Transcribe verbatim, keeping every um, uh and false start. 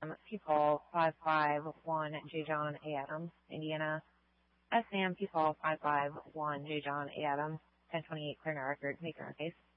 P. Paul five five one J. John A. Adams, Indiana. S. Sam P. Paul five five one J. John A. Adams, ten twenty-eight Clear Record, make your own case.